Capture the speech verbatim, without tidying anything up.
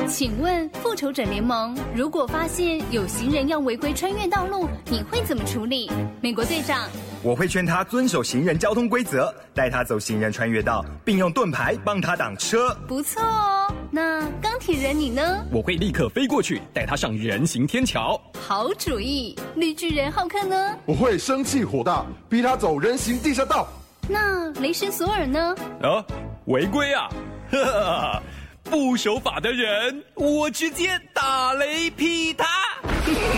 请问复仇者联盟如果发现有行人要违规穿越道路，你会怎么处理？美国队长， 我会劝他遵守行人交通规则，带他走行人穿越道，并用盾牌帮他挡车。 不错哦。那钢铁人你呢？ 我会立刻飞过去，带他上人行天桥。 好主意。绿巨人浩克呢？ 我会生气火大，逼他走人行地下道。 那雷神索尔呢？ 啊，违规啊！呵呵，不守法的人，我直接打雷劈他。